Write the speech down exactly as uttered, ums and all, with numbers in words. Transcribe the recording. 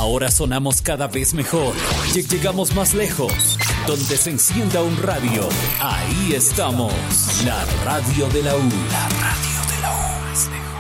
Ahora sonamos cada vez mejor. Lleg- Llegamos más lejos. Donde se encienda un radio, ahí estamos. La radio de la U. La radio de la U es mejor.